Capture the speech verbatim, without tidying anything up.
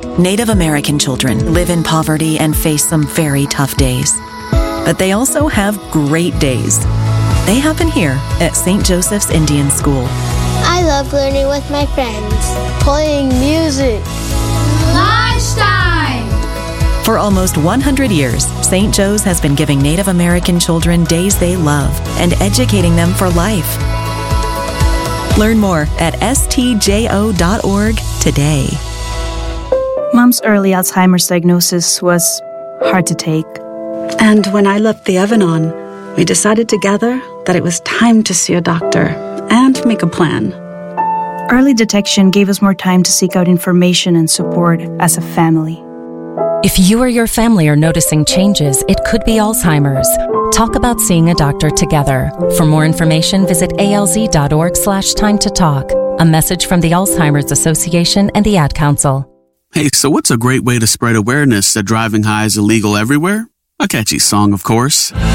Native American children live in poverty and face some very tough days. But they also have great days. They happen here at Saint Joseph's Indian School. I love learning with my friends. Playing music. Lunchtime! For almost one hundred years, Saint Joe's has been giving Native American children days they love and educating them for life. Learn more at S T J O dot org today. Mom's early Alzheimer's diagnosis was hard to take. And when I left the Evan-On, we decided together that it was time to see a doctor and make a plan. Early detection gave us more time to seek out information and support as a family. If you or your family are noticing changes, it could be Alzheimer's. Talk about seeing a doctor together. For more information, visit A L Z dot org slash time to talk. A message from the Alzheimer's Association and the Ad Council. Hey, so what's a great way to spread awareness that driving high is illegal everywhere? A catchy song, of course.